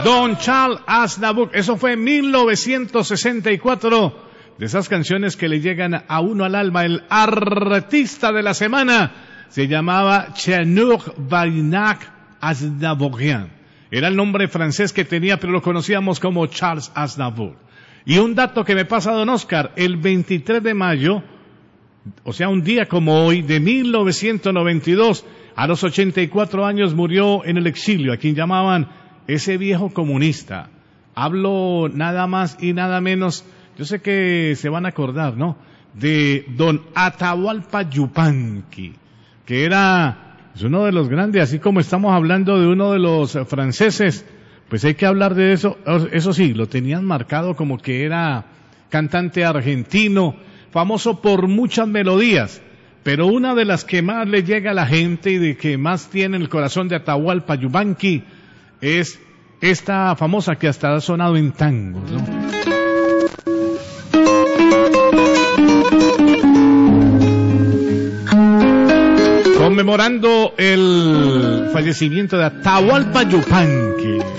Don Charles Aznavour. Eso fue en 1964. De esas canciones que le llegan a uno al alma. El artista de la semana se llamaba Chanur Vainac Aznavourian. Era el nombre francés que tenía, pero lo conocíamos como Charles Aznavour. Y un dato que me pasa, don Oscar, el 23 de mayo, o sea, un día como hoy, de 1992, a los 84 años murió en el exilio, a quien llamaban ese viejo comunista. Hablo nada más y nada menos, yo sé que se van a acordar, ¿no?, de don Atahualpa Yupanqui, que es uno de los grandes, así como estamos hablando de uno de los franceses, pues hay que hablar de eso. Eso sí, lo tenían marcado como que era cantante argentino, famoso por muchas melodías, pero una de las que más le llega a la gente y de que más tiene el corazón de Atahualpa Yupanqui es esta famosa que hasta ha sonado en tangos, ¿no? Conmemorando el fallecimiento de Atahualpa Yupanqui.